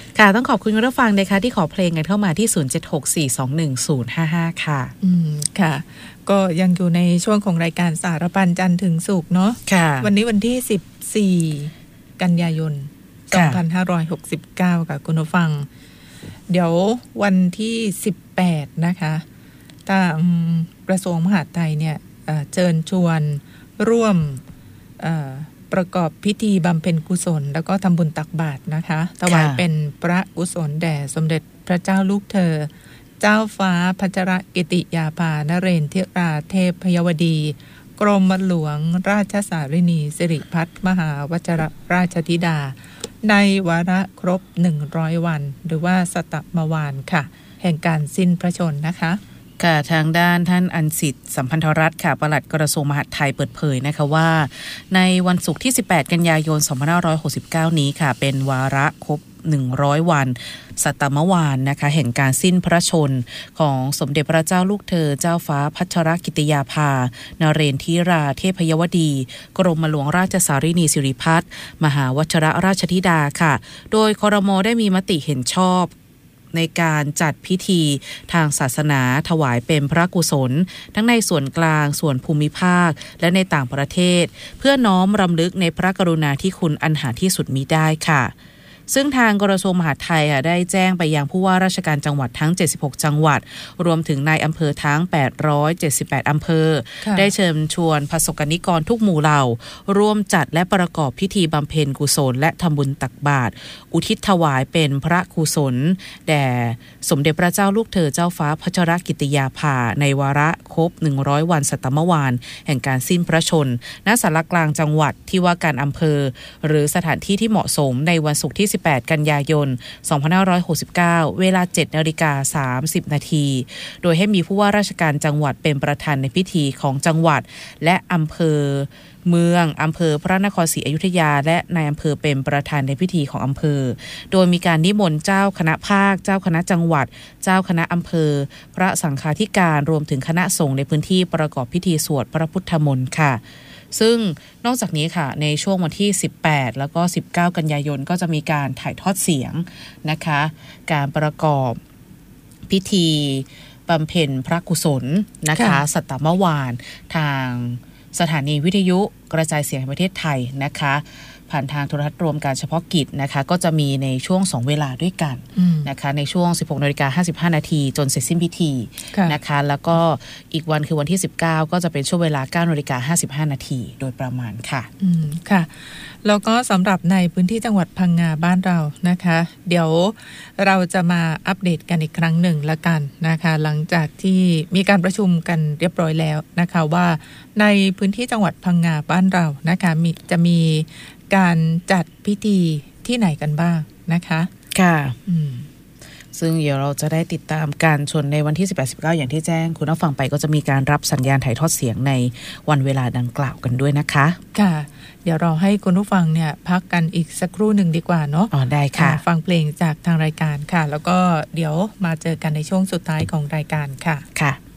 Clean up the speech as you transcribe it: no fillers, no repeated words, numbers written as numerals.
ค่ะต้องขอบคุณคุณผู้ฟังนะคะที่ขอเพลงกันเข้ามาที่0764210055ค่ะค่ะก็ยังอยู่ในช่วงของรายการสารพันจันทร์ถึงศุกร์เนาะค่ะวันนี้วันที่14กันยายน2569ค่ะคุณผู้ฟังเดี๋ยววันที่18นะคะทางกระทรวงมหาดไทยเนี่ยเชิญชวนร่วมประกอบพิธีบำเพ็ญกุศลแล้วก็ทำบุญตักบาตรนะคะถวายเป็นพระกุศลแด่สมเด็จพระเจ้าลูกเธอเจ้าฟ้าพัชรกิติยาภานเรนทิราเทพพยวดีกรมหลวงราชสารินีสิริพัฒน์มหาวชรราชธิดาในวาระครบ100วันหรือว่าสตมวานค่ะแห่งการสิ้นพระชนม์นะคะค่ะทางด้านท่านอัญสิทธิ์สัมพันธรัตน์ค่ะปลัดกระทรวงมหาดไทยเปิดเผยนะคะว่าในวันศุกร์ที่18กันยายน2569นี้ค่ะเป็นวาระครบ100วันสัตมวานนะคะแห่งการสิ้นพระชนของสมเด็จพระเจ้าลูกเธอเจ้าฟ้าพัชรกิติยาภานเรนทิราเทพยวดีกรมหลวงราชสารินีสิริพัฒน์มหาวชรราชธิดาค่ะโดยครม.ได้มีมติเห็นชอบในการจัดพิธีทางศาสนาถวายเป็นพระกุศลทั้งในส่วนกลางส่วนภูมิภาคและในต่างประเทศเพื่อน้อมรำลึกในพระกรุณาธิคุณอันหาที่สุดมิได้ค่ะซึ่งทางกระทรวงมหาดไทยได้แจ้งไปยังผู้ว่าราชการจังหวัดทั้ง76จังหวัดรวมถึงนายอำเภอทั้ง878อำเภอได้เชิญชวนประสบกนิกรทุกหมู่เหล่าร่วมจัดและประกอบพิธีบำเพ็ญกุศลและทำบุญตักบาตรอุทิศถวายเป็นพระกุศลแด่สมเด็จพระเจ้าลูกเธอเจ้าฟ้าพัชรกิติยาภาในวาระครบ100วันสัตมวานแห่งการสิ้นพระชนณศาลากลางจังหวัดที่ว่าการอำเภอหรือสถานที่ที่เหมาะสมในวันศุกร์ที่18กันยายน2569เวลา 7:30 นาทีโดยให้มีผู้ว่าราชการจังหวัดเป็นประธานในพิธีของจังหวัดและอำเภอเมืองอำเภอพระนครศรีอยุธยาและนายอำเภอเป็นประธานในพิธีของอำเภอโดยมีการนิมนต์เจ้าคณะภาคเจ้าคณะจังหวัดเจ้าคณะอำเภอพระสังฆาธิการรวมถึงคณะสงฆ์ในพื้นที่ประกอบพิธีสวดพระพุทธมนต์ค่ะซึ่งนอกจากนี้ค่ะในช่วงวันที่18แล้วก็19กันยายนก็จะมีการถ่ายทอดเสียงนะคะการประกอบพิธีบำเพ็ญพระกุศลนะคะสัตตมวานทางสถานีวิทยุกระจายเสียงแห่งประเทศไทยนะคะผ่านทางโทรทัศน์รวมการเฉพาะกิจนะคะก็จะมีในช่วง2เวลาด้วยกันนะคะในช่วง 16:55 นาทีจนเสร็จสิ้นพิธีนะคะแล้วก็อีกวันคือวันที่19ก็จะเป็นช่วงเวลา 9:55 นาทีโดยประมาณค่ะค่ะแล้วก็สำหรับในพื้นที่จังหวัดพังงาบ้านเรานะคะเดี๋ยวเราจะมาอัปเดตกันอีกครั้งหนึ่งละกันนะคะหลังจากที่มีการประชุมกันเรียบร้อยแล้วนะคะว่าในพื้นที่จังหวัดพังงาบ้านเรานะคะจะมีการจัดพิธีที่ไหนกันบ้างนะคะค่ะซึ่งเดี๋ยวเราจะได้ติดตามการชนในวันที่18-19อย่างที่แจ้งคุณผู้ฟังไปก็จะมีการรับสัญญาณถ่ายทอดเสียงในวันเวลาดังกล่าวกันด้วยนะคะค่ะเดี๋ยวเราให้คุณผู้ฟังเนี่ยพักกันอีกสักครู่หนึ่งดีกว่าเนาะได้ค่ะฟังเพลงจากทางรายการค่ะแล้วก็เดี๋ยวมาเจอกันในช่วงสุดท้ายของรายการค่ะค่ะ